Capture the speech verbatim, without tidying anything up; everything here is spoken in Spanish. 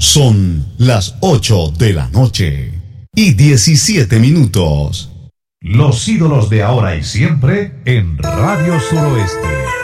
Son las ocho de la noche y diecisiete minutos. Los ídolos de ahora y siempre en Radio Suroeste.